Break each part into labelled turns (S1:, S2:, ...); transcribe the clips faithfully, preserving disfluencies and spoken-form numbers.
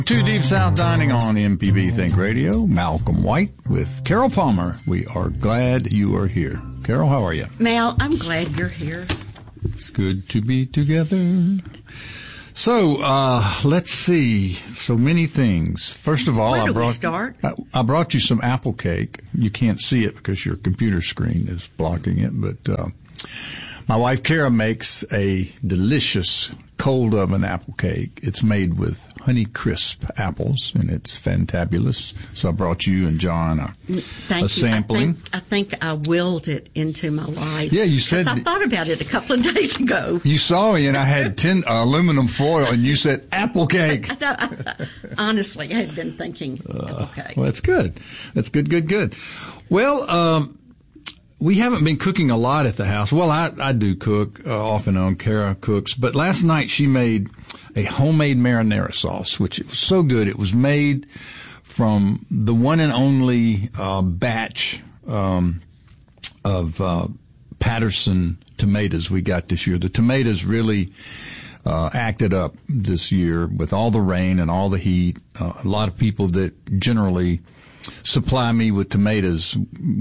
S1: To Deep South Dining on M P B Think Radio, Malcolm White with Carol Palmer. We are glad you are here. Carol, how are you?
S2: Mal, I'm glad you're here.
S1: It's good to be together. So, uh, let's see. So many things. First of all,
S2: Where do
S1: I brought,
S2: we start?
S1: I, I brought you some apple cake. You can't see it because your computer screen is blocking it, but, uh, my wife Kara makes a delicious cold oven apple cake. It's made with Honey Crisp apples, and it's fantabulous. So I brought you and John a,
S2: Thank
S1: a sampling.
S2: You. I think, I think I willed it into my life.
S1: Yeah, you said.
S2: I thought about it a couple of days ago.
S1: You saw me, and I had tin uh, aluminum foil, and you said apple cake.
S2: I, I, I, honestly, I had been thinking
S1: uh,
S2: apple cake.
S1: Well, that's good. That's good, good, good. Well, um, we haven't been cooking a lot at the house. Well, I, I do cook uh, off and on. Kara cooks. But last night she made a homemade marinara sauce, which was so good. It was made from the one and only uh, batch um, of uh, Patterson tomatoes we got this year. The tomatoes really uh, acted up this year with all the rain and all the heat. Uh, a lot of people that generally supply me with tomatoes,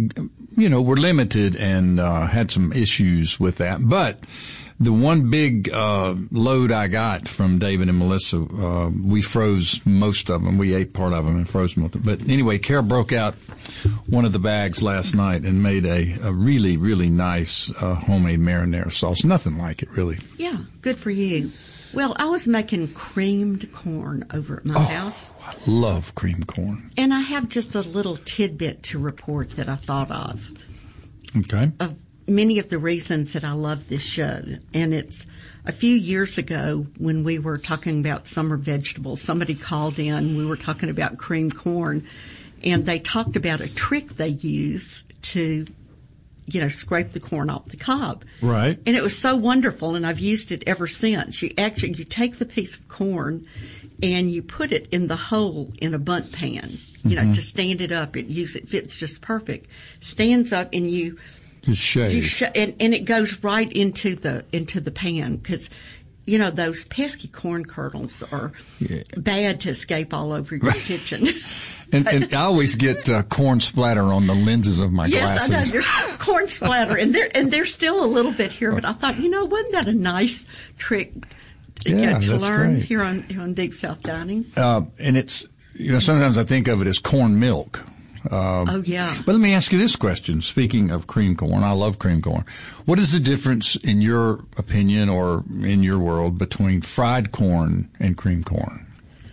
S1: you know, were limited and uh, had some issues with that. But the one big uh load I got from David and Melissa, uh we froze most of them. We ate part of them and froze most of them. But anyway, Carol broke out one of the bags last night and made a, a really, really nice uh homemade marinara sauce. Nothing like it, really.
S2: Yeah, good for you. Well, I was making creamed corn over at my
S1: oh,
S2: house.
S1: I love creamed corn.
S2: And I have just a little tidbit to report that I thought of.
S1: Okay.
S2: Of many of the reasons that I love this show. And it's a few years ago when we were talking about summer vegetables, somebody called in, we were talking about creamed corn, and they talked about a trick they use to, you know, scrape the corn off the cob.
S1: Right.
S2: And it was so wonderful, and I've used it ever since. You actually, you take the piece of corn and you put it in the hole in a bundt pan, you mm-hmm. know, to stand it up. It use it fits just perfect. Stands up and you,
S1: just shave.
S2: You sh- and, and it goes right into the, into the pan because, you know, those pesky corn kernels are yeah. bad to escape all over your
S1: right.
S2: kitchen.
S1: And, and I always get uh, corn splatter on the lenses of my
S2: yes,
S1: glasses.
S2: Yes, I know. There's corn splatter, and there and there's still a little bit here. But I thought, you know, wasn't that a nice trick
S1: yeah,
S2: you know, to
S1: that's
S2: learn
S1: great.
S2: here on here on Deep South Dining?
S1: Uh, and it's, you know, sometimes I think of it as corn milk. Um,
S2: oh yeah.
S1: But let me ask you this question. Speaking of cream corn, I love cream corn. What is the difference, in your opinion or in your world, between fried corn and cream corn?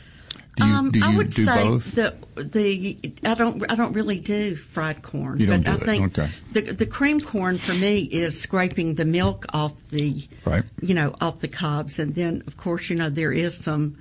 S1: Do you,
S2: um,
S1: do you
S2: I would
S1: do
S2: say
S1: both?
S2: The, the, I don't, I don't really do fried corn.
S1: You don't
S2: but
S1: do
S2: I think
S1: it. Okay.
S2: the, the cream corn for me is scraping the milk off the,
S1: right.
S2: you know, off the cobs. And then, of course, you know, there is some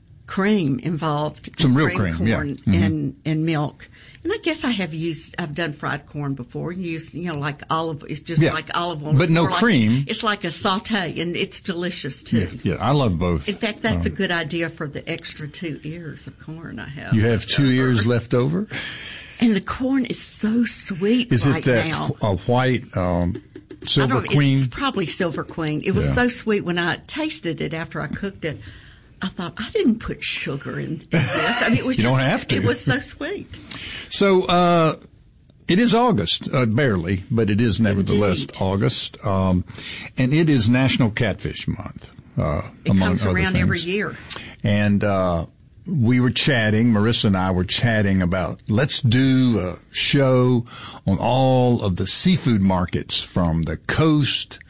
S2: cream involved.
S1: Some real
S2: cream,
S1: cream, yeah.
S2: corn
S1: Mm-hmm.
S2: and, and milk. And I guess I have used, I've done fried corn before. Used, you know, like olive, it's just
S1: yeah.
S2: like olive oil.
S1: But
S2: it's
S1: no
S2: like,
S1: cream.
S2: It's like a saute, and it's delicious too.
S1: Yeah, yeah, I love both.
S2: In fact, that's
S1: um,
S2: a good idea for the extra two ears of corn I have.
S1: You have two ears left over?
S2: And the corn is so sweet
S1: is
S2: right
S1: it that
S2: now.
S1: a white um, Silver
S2: I don't,
S1: Queen?
S2: It's probably Silver Queen. It was
S1: yeah.
S2: so sweet when I tasted it after I cooked it. I thought, I didn't put sugar in this. I mean, it was
S1: you
S2: just,
S1: don't have to.
S2: It was so sweet.
S1: So, uh, it is August, uh, barely, but it is nevertheless
S2: Indeed.
S1: August. Um, and it is National Catfish Month, uh,
S2: it
S1: among
S2: comes
S1: other
S2: around
S1: things.
S2: every year.
S1: And, uh, we were chatting, Marissa and I were chatting about, let's do a show on all of the seafood markets from the coast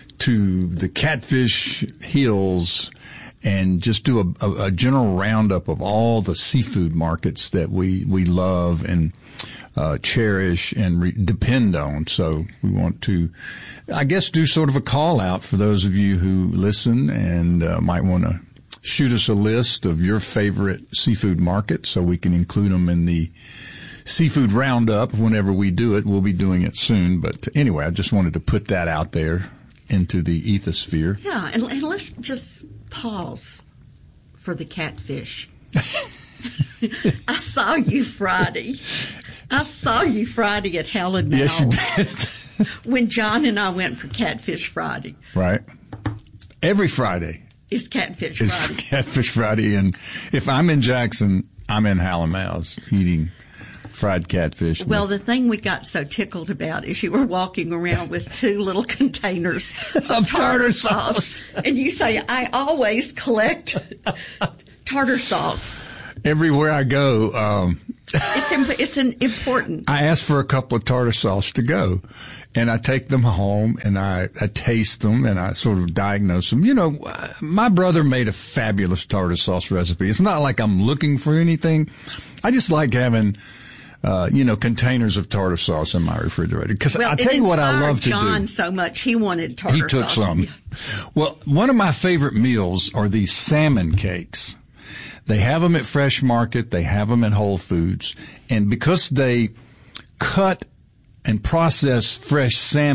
S1: to the catfish hills, and just do a, a, a general roundup of all the seafood markets that we, we love and uh, cherish and re- depend on. So we want to, I guess, do sort of a call out for those of you who listen and uh, might want to shoot us a list of your favorite seafood markets so we can include them in the seafood roundup whenever we do it. We'll be doing it soon. But anyway, I just wanted to put that out there into the ethosphere.
S2: Yeah, and, and let's just pause for the catfish. I saw you Friday. I saw you Friday at Helen Mall.
S1: Yes, you did.
S2: When John and I went for Catfish Friday.
S1: Right. Every Friday.
S2: It's Catfish
S1: It's
S2: Friday.
S1: Catfish Friday, and if I'm in Jackson, I'm in Hallamow's eating fried catfish.
S2: Well, the thing we got so tickled about is you were walking around with two little containers of,
S1: Of tartar
S2: tartar sauce. And you say, I always collect tartar sauce.
S1: Everywhere I go, um,
S2: It's, imp- it's an important.
S1: I ask for a couple of tartar sauce to go, and I take them home and I, I taste them and I sort of diagnose them. You know, my brother made a fabulous tartar sauce recipe. It's not like I'm looking for anything. I just like having, uh, you know, containers of tartar sauce in my refrigerator. Because
S2: Well,
S1: I tell you what I love to
S2: John
S1: do.
S2: so much he wanted tartar
S1: He took
S2: sauce.
S1: some. Well, one of my favorite meals are these salmon cakes. They have them at Fresh Market. They have them at Whole Foods. And because they cut and process fresh salmon